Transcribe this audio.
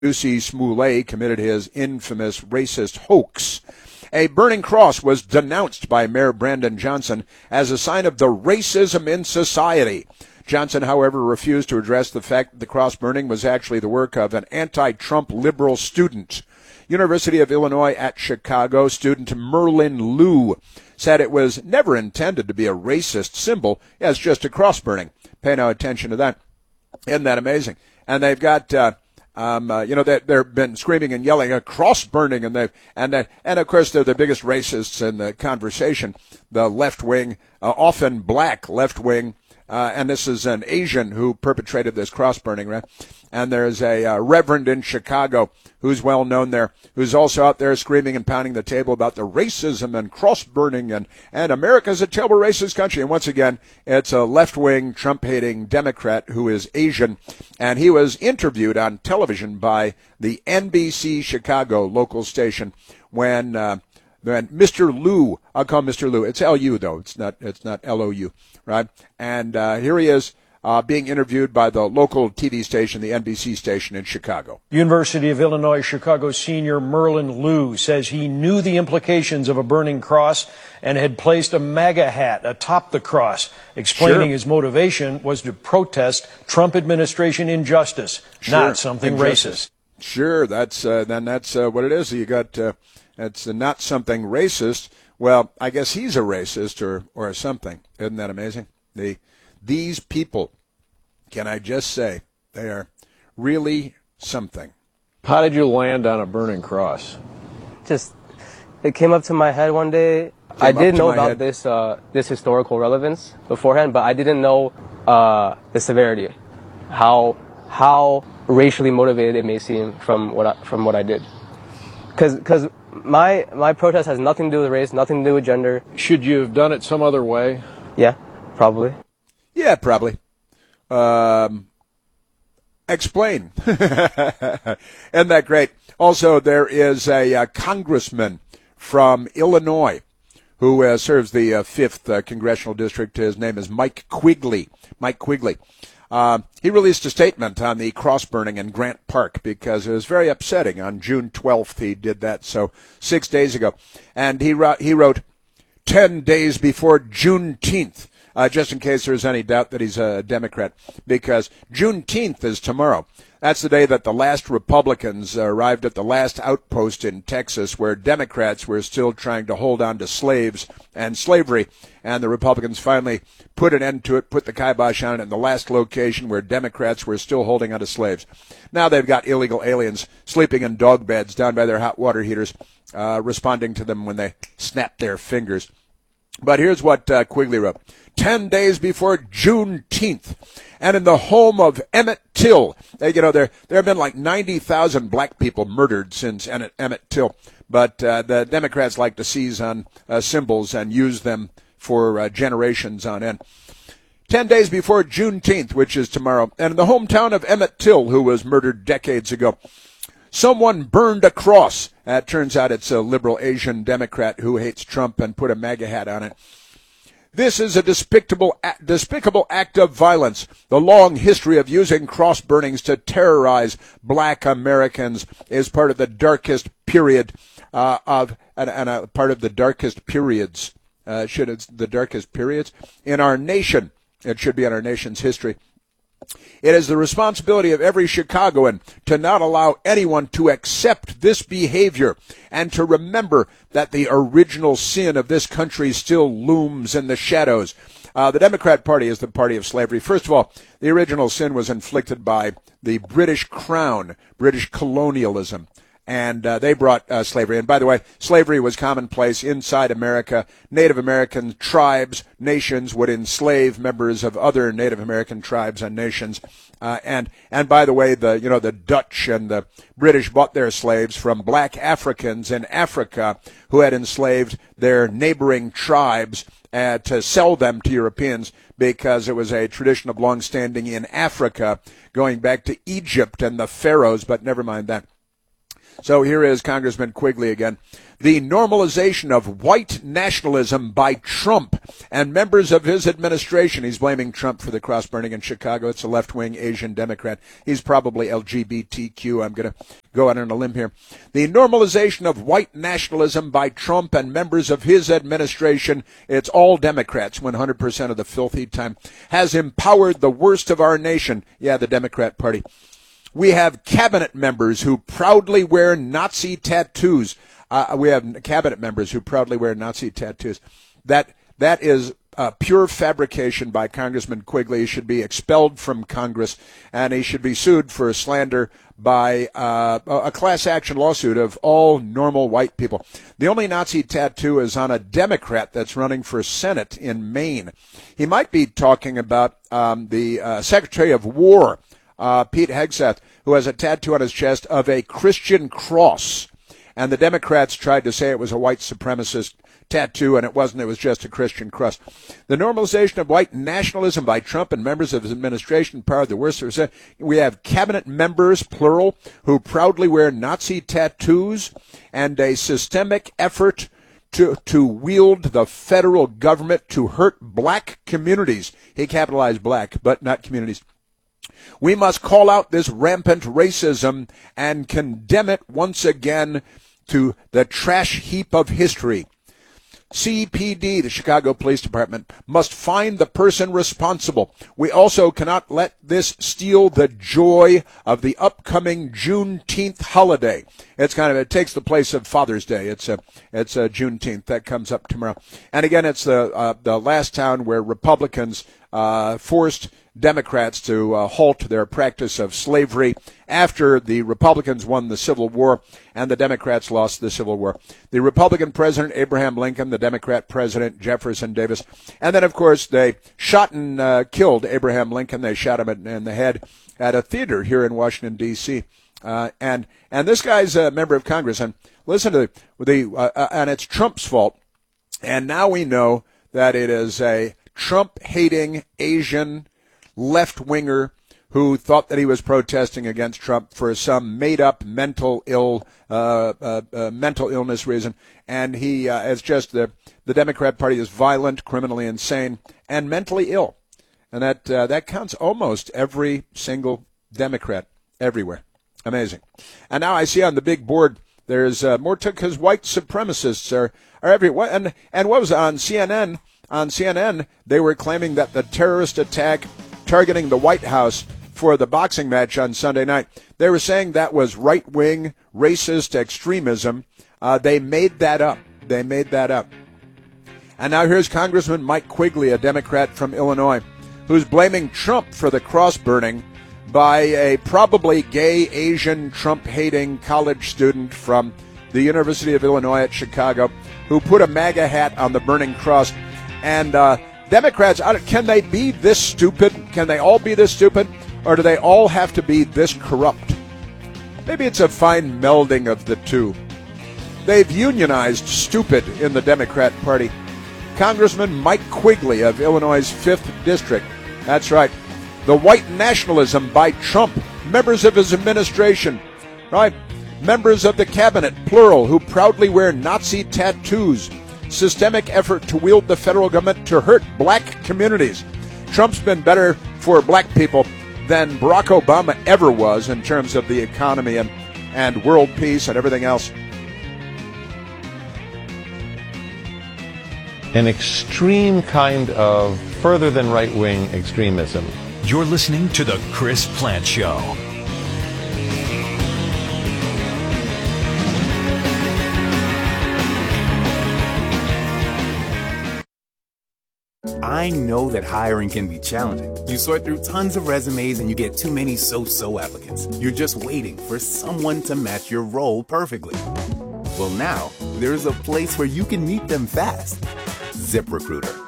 Jussie Smollett committed his infamous racist hoax. A burning cross was denounced by Mayor Brandon Johnson as a sign of the racism in society. Johnson, however, refused to address the fact that the cross burning was actually the work of an anti-Trump liberal student. University of Illinois at Chicago student Merlin Liu said it was never intended to be a racist symbol. It's just a cross burning. Pay no attention to that. Isn't that amazing? And they've got, they've been screaming and yelling a cross burning, and of course they're the biggest racists in the conversation. The left wing, often black left wing. And this is an Asian who perpetrated this cross burning, right? And there's a reverend in Chicago who's well known there, who's also out there screaming and pounding the table about the racism and cross burning and America's a terrible racist country. And once again, it's a left-wing, Trump-hating Democrat who is Asian, and he was interviewed on television by the NBC Chicago local station when Mr. Liu, I'll call him Mr. Liu. It's L-U though. It's not L-O-U, right? And here he is being interviewed by the local TV station, the NBC station in Chicago. University of Illinois Chicago senior Merlin Liu says he knew the implications of a burning cross and had placed a MAGA hat atop the cross, explaining his motivation was to protest Trump administration injustice, not something racist. Sure, that's what it is. You got it's not something racist. Well, I guess he's a racist or something. Isn't that amazing? These people, can I just say, they are really something. How did you land on a burning cross? Just, it came up to my head one day. I did know about this historical relevance beforehand, but I didn't know the severity, how racially motivated it may seem from what I did. Because my protest has nothing to do with race, nothing to do with gender. Should you have done it some other way? Yeah, probably. Yeah, probably. Explain. Isn't that great? Also, there is a congressman from Illinois who serves the 5th Congressional District. His name is Mike Quigley. Mike Quigley. He released a statement on the cross burning in Grant Park because it was very upsetting. On June 12th, he did that, so 6 days ago. And he wrote 10 days before Juneteenth, just in case there's any doubt that he's a Democrat, because Juneteenth is tomorrow. That's the day that the last Republicans arrived at the last outpost in Texas where Democrats were still trying to hold on to slaves and slavery. And the Republicans finally put an end to it, put the kibosh on it in the last location where Democrats were still holding on to slaves. Now they've got illegal aliens sleeping in dog beds down by their hot water heaters, responding to them when they snap their fingers. But here's what Quigley wrote. 10 days before Juneteenth, and in the home of Emmett Till. There have been like 90,000 black people murdered since Emmett Till, but the Democrats like to seize on symbols and use them for generations on end. 10 days before Juneteenth, which is tomorrow, and in the hometown of Emmett Till, who was murdered decades ago, someone burned a cross. It turns out it's a liberal Asian Democrat who hates Trump and put a MAGA hat on it. This is a despicable act of violence. The long history of using cross burnings to terrorize black Americans is part of the darkest period part of the darkest periods. The darkest periods in our nation. It should be in our nation's history. It is the responsibility of every Chicagoan to not allow anyone to accept this behavior and to remember that the original sin of this country still looms in the shadows. The Democrat Party is the party of slavery. First of all, the original sin was inflicted by the British Crown, British colonialism. And they brought slavery. And by the way, slavery was commonplace inside America. Native American tribes, nations would enslave members of other Native American tribes and nations. And by the way, the Dutch and the British bought their slaves from black Africans in Africa who had enslaved their neighboring tribes to sell them to Europeans because it was a tradition of long-standing in Africa going back to Egypt and the pharaohs, but never mind that. So here is Congressman Quigley again. The normalization of white nationalism by Trump and members of his administration. He's blaming Trump for the cross burning in Chicago. It's a left-wing Asian Democrat. He's probably LGBTQ. I'm going to go out on a limb here. The normalization of white nationalism by Trump and members of his administration, it's all Democrats, 100% of the filthy time, has empowered the worst of our nation. Yeah, the Democrat Party. We have cabinet members who proudly wear Nazi tattoos. We have cabinet members who proudly wear Nazi tattoos. That is pure fabrication by Congressman Quigley. He should be expelled from Congress, and he should be sued for slander by a class action lawsuit of all normal white people. The only Nazi tattoo is on a Democrat that's running for Senate in Maine. He might be talking about the Secretary of War, Pete Hegseth, who has a tattoo on his chest of a Christian cross. And the Democrats tried to say it was a white supremacist tattoo, and it wasn't. It was just a Christian cross. The normalization of white nationalism by Trump and members of his administration, part of the worst. We have cabinet members, plural, who proudly wear Nazi tattoos, and a systemic effort to wield the federal government to hurt black communities. He capitalized black, but not communities. We must call out this rampant racism and condemn it once again to the trash heap of history. CPD, the Chicago Police Department, must find the person responsible. We also cannot let this steal the joy of the upcoming Juneteenth holiday. It takes the place of Father's Day. It's Juneteenth. That comes up tomorrow. And again, it's the last town where Republicans forced Democrats to halt their practice of slavery after the Republicans won the Civil War and the Democrats lost the Civil War. The Republican President Abraham Lincoln, the Democrat President Jefferson Davis, and then, of course, they shot and killed Abraham Lincoln. They shot him in the head at a theater here in Washington, D.C. And this guy's a member of Congress. And listen to and it's Trump's fault. And now we know that it is a Trump-hating Asian left-winger who thought that he was protesting against Trump for some made-up mental illness reason, and he it's just the Democrat Party is violent, criminally insane, and mentally ill, and that counts almost every single Democrat everywhere. Amazing. And now I see on the big board there's more because white supremacists are everywhere, and what was it, on CNN? On CNN, they were claiming that the terrorist attack targeting the White House for the boxing match on Sunday night, they were saying that was right-wing, racist extremism. They made that up. And now here's Congressman Mike Quigley, a Democrat from Illinois, who's blaming Trump for the cross burning by a probably gay, Asian, Trump-hating college student from the University of Illinois at Chicago who put a MAGA hat on the burning cross. And Democrats, can they be this stupid? Can they all be this stupid? Or do they all have to be this corrupt? Maybe it's a fine melding of the two. They've unionized stupid in the Democrat Party. Congressman Mike Quigley of Illinois' 5th District. That's right. The white nationalism by Trump, members of his administration, right? Members of the cabinet, plural, who proudly wear Nazi tattoos. Systemic effort to wield the federal government to hurt black communities. Trump's been better for black people than Barack Obama ever was in terms of the economy and world peace and everything else. An extreme kind of further than right-wing extremism. You're listening to The Chris Plante Show. I know that hiring can be challenging. You sort through tons of resumes and you get too many so-so applicants. You're just waiting for someone to match your role perfectly. Well, now there's a place where you can meet them fast. ZipRecruiter.